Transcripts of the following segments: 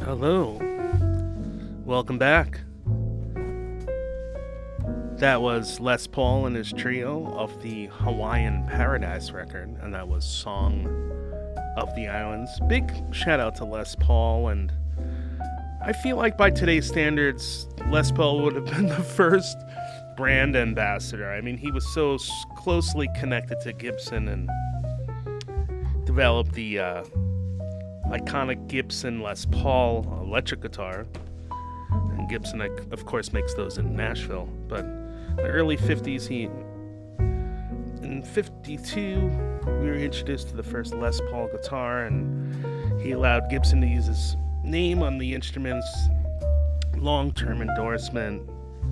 Hello. Welcome back. That was Les Paul and his trio of the Hawaiian Paradise record, and that was Song of the Islands. Big shout out to Les Paul, and I feel like by today's standards, Les Paul would have been the first brand ambassador. I mean, he was so closely connected to Gibson and developed the iconic Gibson Les Paul electric guitar. And Gibson, of course, makes those in Nashville. But in the early 50s, in 52, we were introduced to the first Les Paul guitar, and he allowed Gibson to use his name on the instrument's long-term endorsement.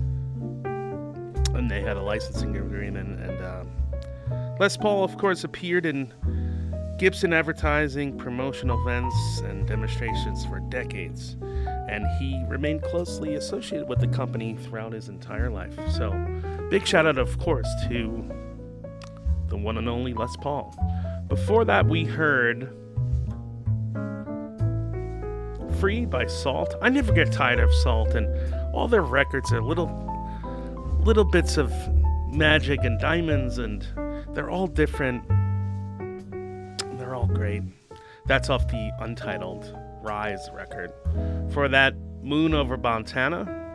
And they had a licensing agreement. And Les Paul, of course, appeared in Gibson advertising, promotional events, and demonstrations for decades, and he remained closely associated with the company throughout his entire life. So, big shout out, of course, to the one and only Les Paul. Before that, we heard Free by Salt. I never get tired of Salt, and all their records are little bits of magic and diamonds, and they're all different. They're all great. That's off the Untitled Rise record. For that, Moon Over Montana